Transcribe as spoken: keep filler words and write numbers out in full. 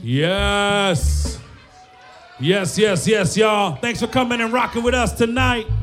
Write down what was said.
Yes. Yes, yes, yes, y'all. Thanks for coming and rocking with us tonight.